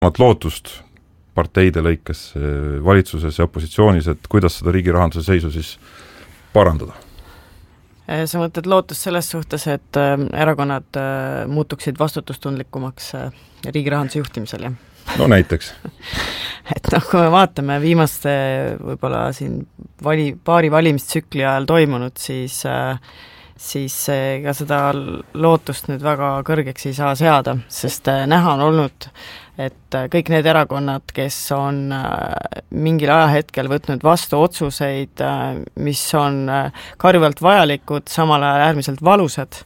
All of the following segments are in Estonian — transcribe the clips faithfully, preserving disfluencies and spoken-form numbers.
lootust parteide lõikes valitsuses ja opositsioonis, et kuidas seda riigi rahanduse seisu siis parandada? Sa mõtled lootust selles suhtes, et erakonnad muutuksid vastutustundlikumaks riigi rahanduse juhtimisel, jah? No näiteks. et noh, kui me vaatame viimaste võib-olla siin vali, paari valimistsükli ajal toimunud, siis, siis ega seda lootust nüüd väga kõrgeks ei saa seada, sest näha on olnud, et kõik need erakonnad, kes on mingil ajahetkel võtnud vastu otsuseid, mis on karjuvalt vajalikud, samal ajal äärmiselt valusad,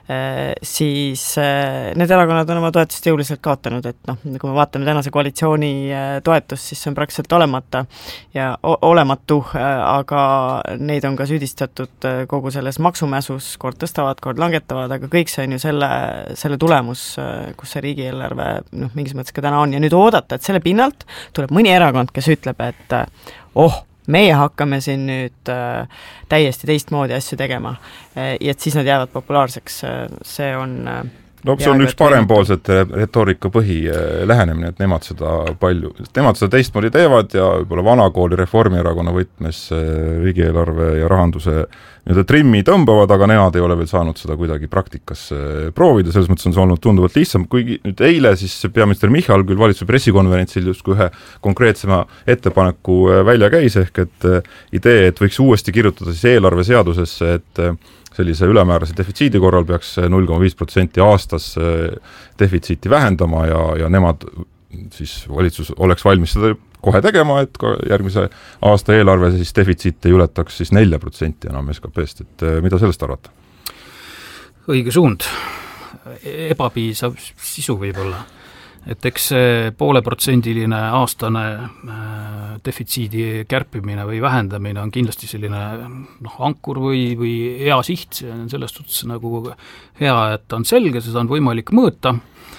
siis need erakonnad on oma toetust jõuliselt kaotanud, et noh, kui me vaatame tänase koalitsiooni toetust, siis see on praktiliselt olemata ja olematu, aga neid on ka süüdistatud kogu selles maksumäsus, kord tõstavad, kord langetavad, aga kõik see on ju selle, selle tulemus, kus see riigieelarve noh, mingis mõttes ka täna on, ja nüüd oodata, et selle pinnalt tuleb mõni erakond, kes ütleb, et oh, meie hakkame siin nüüd äh, täiesti teistmoodi asju tegema äh, ja et siis nad jäävad populaarseks, see on äh, no see on üks parempoolsete retoorika põhi äh, lähenemine, et nemad seda palju, nemad seda teistmoodi teevad ja võib-olla vanakooli Reformierakonna võtmes äh, riigieelarve ja rahanduse nii-öelda trimmi tõmbavad, aga nemad ei ole veel saanud seda kuidagi praktikas proovida, selles mõttes on see olnud tunduvalt lihtsam, kuigi nüüd eile siis peaminister Michal küll valitsuse pressikonverentsil justkui ühe konkreetsema ettepaneku välja käis, ehk et idee, et võiks uuesti kirjutada siis eelarveseadusesse, et sellise ülemäärase defitsiidi korral peaks null koma viis protsenti aastas defitsiiti vähendama ja, ja nemad siis valitsus oleks valmis seda kohe tegema, et järgmise aasta eelarve siis defitsiit ei ületaks siis nelja protsenti enam S K P-st, et mida sellest arvata? Õige suund, ebapiisav sisu võib-olla, et eks see pooleprotsendiline aastane defitsiidi kärpimine või vähendamine on kindlasti selline noh, ankur või, või hea siht, see on selles suhtes nagu hea, et on selge, seda on võimalik mõõta,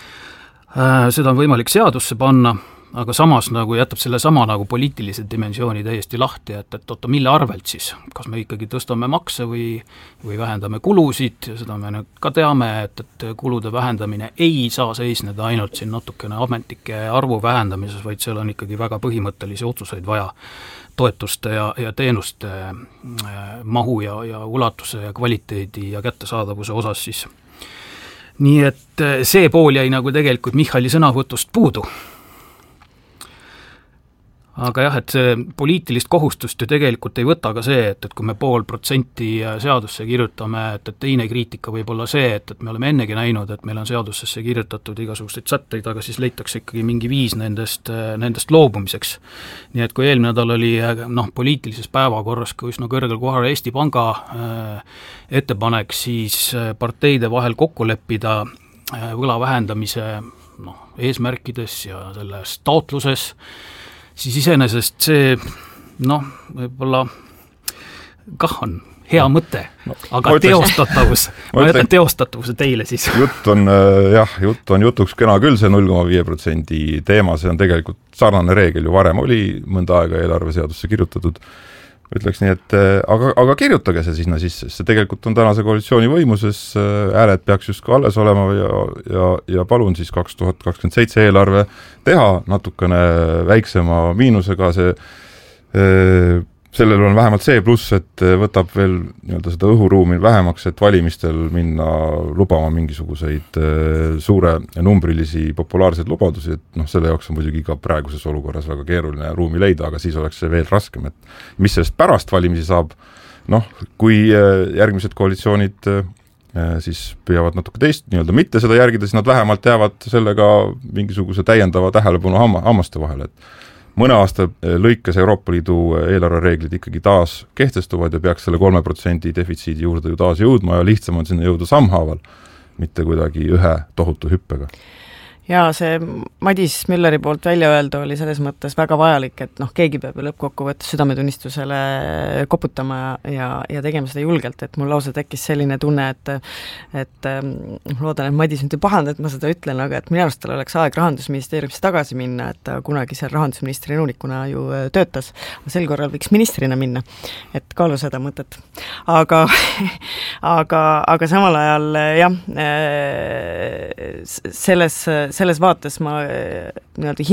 seda on võimalik seadusse panna, aga samas nagu jätab selle sama nagu poliitilise dimensiooni täiesti lahti, et, et oota, mille arvelt siis, kas me ikkagi tõstame makse või, või vähendame kulusid, ja seda me ka teame, et, et kulude vähendamine ei saa seisneda ainult siin natukene ametnike arvu vähendamises, vaid seal on ikkagi väga põhimõttelisi otsuseid vaja toetuste ja, ja teenuste mahu ja, ja ulatuse ja kvaliteedi ja kättesaadavuse osas siis. Nii et see pool jäi nagu tegelikult Michali sõnavõtust puudu. Aga jah, et see poliitilist kohustust ju tegelikult ei võta ka see, et, et kui me pool protsenti seadusse kirjutame, et, et teine kriitika võib olla see, et, et me oleme ennegi näinud, et meil on seadusesse kirjutatud igasuguseid sätteid, aga siis leitakse ikkagi mingi viis nendest, nendest loobumiseks. Nii et kui eelmine nädal oli noh, poliitilises päevakorras kui üsna kõrgel kohal Eesti Panga äh, ettepanek, siis parteide vahel kokku leppida äh, võla vähendamise noh, eesmärkides ja selles taotluses, siis iseenesest see, noh, võib-olla kah on hea mõte, no, aga ütlen, teostatavus, ma ütlen teostatavuse teile siis. Jutt on, jah, jutt on jutuks kena küll see null koma viis protsenti teema, see on tegelikult sarnane reegel ju varem oli mõnda aega eelarveseadusse kirjutatud, ütleks nii, et aga, aga kirjutage see sinna sisse, see tegelikult on tänase koalitsiooni võimuses, hääled peaks just ka alles olema ja, ja, ja palun siis kaks tuhat kakskümmend seitse eelarve teha natukene väiksema miinusega, see sellel on vähemalt see pluss, et võtab veel nii-öelda seda õhuruumi vähemaks, et valimistel minna lubama mingisuguseid suure numbrilisi populaarseid lubadusi, et noh, selle jaoks on muidugi ka praeguses olukorras väga keeruline ruumi leida, aga siis oleks see veel raskem, et mis sellest pärast valimisi saab, noh, kui järgmised koalitsioonid siis püüavad natuke teist nii-öelda mitte seda järgida, siis nad vähemalt jäävad sellega mingisuguse täiendava tähelepanu hamma, hammaste vahele, et mõne aasta lõikes Euroopa Liidu eelarvereeglid ikkagi taas kehtestuvad ja peaks selle kolme protsendi defitsiidi juurde ju taas jõudma ja lihtsam on sinna jõuda sammhaaval, mitte kuidagi ühe tohutu hüppega. Ja see Madis Mülleri poolt välja öelda oli selles mõttes väga vajalik, et noh, keegi peab lõppkokkuvõttes südametunnistusele koputama ja, ja tegema seda julgelt, et mul lausa tekkis selline tunne, et et loodan, et Madis nüüd ei pahanda, et ma seda ütlen, aga et minu arust tal oleks aeg Rahandusministeeriumisse tagasi minna, et ta kunagi seal rahandusministri nõunikuna ju töötas, sel korral võiks ministrina minna, et kaalu seda mõtet. Aga, aga, aga samal ajal jah, selles selles vaates ma nii-öelda